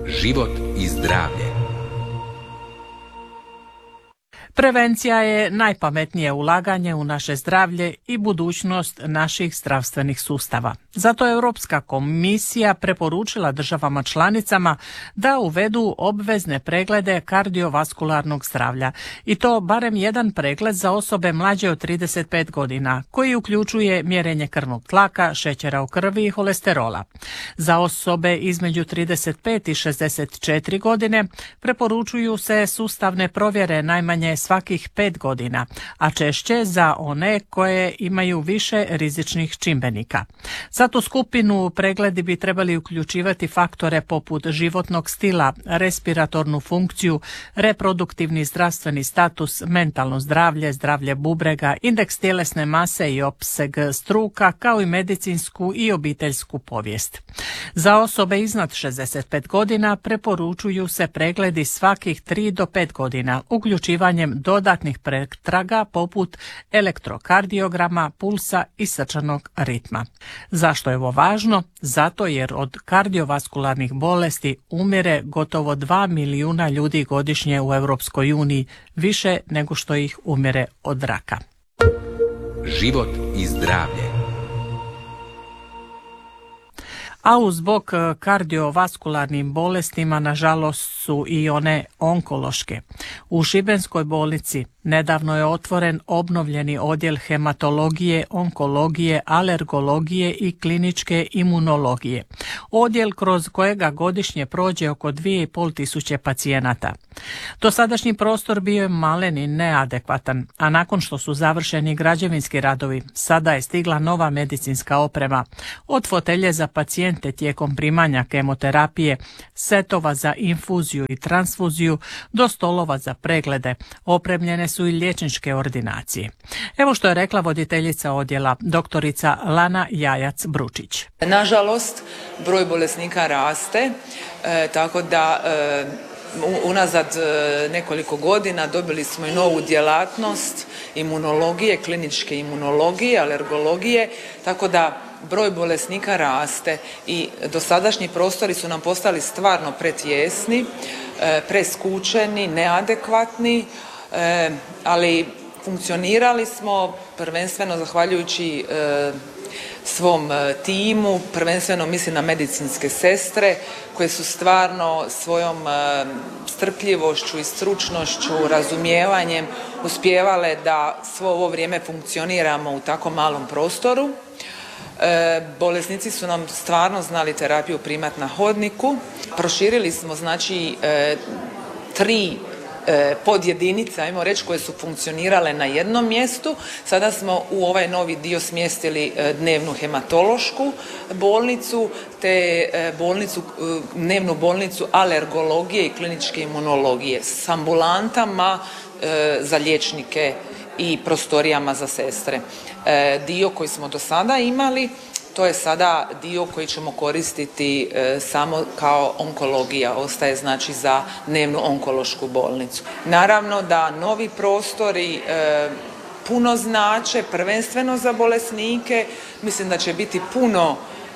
Život i zdravlje. Prevencija je najpametnije ulaganje u naše zdravlje i budućnost naših zdravstvenih sustava. Zato je Europska komisija preporučila državama članicama da uvedu obvezne preglede kardiovaskularnog zdravlja i to barem jedan pregled za osobe mlađe od 35 godina koji uključuje mjerenje krvnog tlaka, šećera u krvi i holesterola. Za osobe između 35 i 64 godine preporučuju se sustavne provjere najmanje svakih 5 godina, a češće za one koje imaju više rizičnih čimbenika. Za tu skupinu pregledi bi trebali uključivati faktore poput životnog stila, respiratornu funkciju, reproduktivni zdravstveni status, mentalno zdravlje, zdravlje bubrega, indeks tjelesne mase i opseg struka, kao i medicinsku i obiteljsku povijest. Za osobe iznad 65 godina preporučuju se pregledi svakih 3 do 5 godina, uključivanjem dodatnih pretraga poput elektrokardiograma, pulsa i srčanog ritma. Zašto je ovo važno? Zato jer od kardiovaskularnih bolesti umire gotovo 2 milijuna ljudi godišnje u Europskoj uniji, više nego što ih umire od raka. Život i zdravlje. A uz bok kardiovaskularnim bolestima, nažalost, su i one onkološke. U Šibenskoj bolnici nedavno je otvoren obnovljeni odjel hematologije, onkologije, alergologije i kliničke imunologije. Odjel kroz kojega godišnje prođe oko 2.500 pacijenata. Dosadašnji prostor bio je malen i neadekvatan, a nakon što su završeni građevinski radovi, sada je stigla nova medicinska oprema. Od fotelje za pacijente tijekom primanja kemoterapije, setova za infuziju i transfuziju, do stolova za preglede. Opremljene su i liječničke ordinacije. Evo što je rekla voditeljica odjela, doktorica Lana Jajac-Bručić. Nažalost, broj bolesnika raste, tako da unazad nekoliko godina dobili smo i novu djelatnost imunologije, kliničke imunologije, alergologije, tako da broj bolesnika raste i dosadašnji prostori su nam postali stvarno pretjesni, preskučeni, neadekvatni, ali funkcionirali smo prvenstveno zahvaljujući svom timu, prvenstveno mislim na medicinske sestre koje su stvarno svojom strpljivošću i stručnošću, razumijevanjem uspijevale da svo ovo vrijeme funkcioniramo u tako malom prostoru. Bolesnici su nam stvarno znali terapiju primati na hodniku. Proširili smo znači 3 podjedinice, ajmo reći, koje su funkcionirale na jednom mjestu. Sada smo u ovaj novi dio smjestili dnevnu hematološku bolnicu te dnevnu bolnicu alergologije i kliničke imunologije s ambulantama za liječnike i prostorijama za sestre. Dio koji smo do sada imali, to je sada dio koji ćemo koristiti samo kao onkologija, ostaje znači za dnevnu onkološku bolnicu. Naravno da novi prostori puno znače, prvenstveno za bolesnike, mislim da će biti puno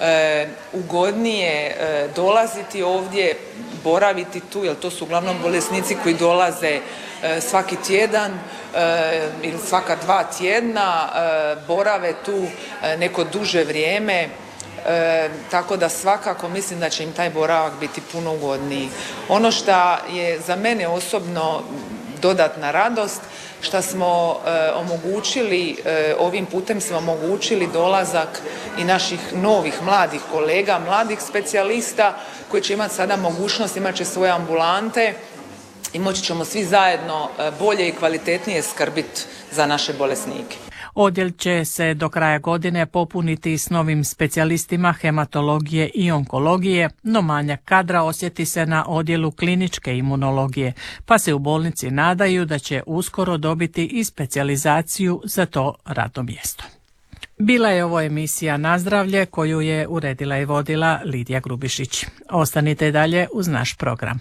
ugodnije dolaziti ovdje, boraviti tu, jer to su uglavnom bolesnici koji dolaze svaki tjedan ili svaka 2 tjedna, borave tu neko duže vrijeme, tako da svakako mislim da će im taj boravak biti puno ugodniji. Ono što je za mene osobno dodatna radost, što smo omogućili, ovim putem smo omogućili dolazak i naših novih mladih kolega, mladih specijalista koji će imati sada mogućnost, imat će svoje ambulante i moći ćemo svi zajedno bolje i kvalitetnije skrbiti za naše bolesnike. Odjel će se do kraja godine popuniti s novim specijalistima hematologije i onkologije, no manjak kadra osjeti se na odjelu kliničke imunologije, pa se u bolnici nadaju da će uskoro dobiti i specijalizaciju za to radno mjesto. Bila je ovo emisija Na zdravlje koju je uredila i vodila Lidija Grubišić. Ostanite dalje uz naš program.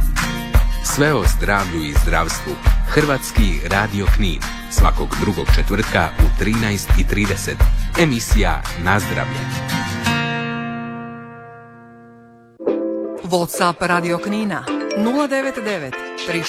Sve o zdravlju i zdravstvu. Hrvatski radio Knin. Svakog drugog četvrtka u 13:30. Emisija Na zdravlje. WhatsApp Radio Knina 099 36